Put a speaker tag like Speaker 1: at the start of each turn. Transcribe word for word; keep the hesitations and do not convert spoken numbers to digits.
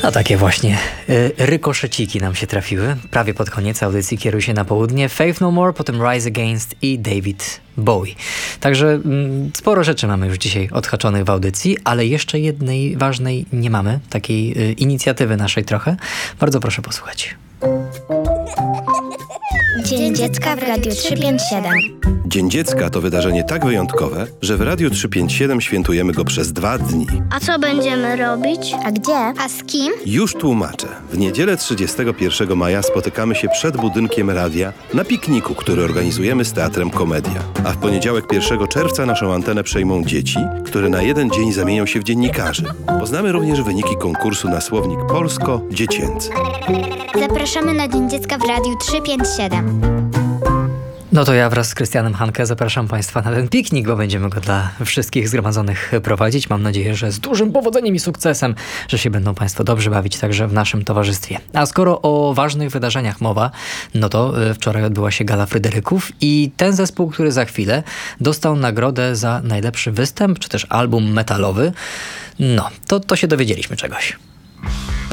Speaker 1: No takie właśnie y, rykoszeciki nam się trafiły. Prawie pod koniec audycji Kieruj się na południe. Faith No More, potem Rise Against i David Bowie. Także mm, sporo rzeczy mamy już dzisiaj odhaczonych w audycji, ale jeszcze jednej ważnej nie mamy. Takiej y, inicjatywy naszej trochę. Bardzo proszę posłuchać.
Speaker 2: Dzień Dziecka w Radiu trzysta pięćdziesiąt siedem.
Speaker 3: Dzień Dziecka to wydarzenie tak wyjątkowe, że w Radiu trzysta pięćdziesiąt siedem świętujemy go przez dwa dni.
Speaker 2: A co będziemy robić? A gdzie? A z kim?
Speaker 3: Już tłumaczę. W niedzielę trzydziestego pierwszego maja spotykamy się przed budynkiem radia na pikniku, który organizujemy z Teatrem Komedia. A w poniedziałek pierwszego czerwca naszą antenę przejmą dzieci, które na jeden dzień zamienią się w dziennikarzy. Poznamy również wyniki konkursu na słownik polsko-dziecięcy.
Speaker 2: Zapraszamy na Dzień Dziecka w Radiu trzysta pięćdziesiąt siedem.
Speaker 1: No to ja wraz z Krystianem Hanke zapraszam Państwa na ten piknik, bo będziemy go dla wszystkich zgromadzonych prowadzić. Mam nadzieję, że z dużym powodzeniem i sukcesem, że się będą Państwo dobrze bawić także w naszym towarzystwie. A skoro o ważnych wydarzeniach mowa, no to wczoraj odbyła się Gala Fryderyków i ten zespół, który za chwilę dostał nagrodę za najlepszy występ, czy też album metalowy, no to, to się dowiedzieliśmy czegoś.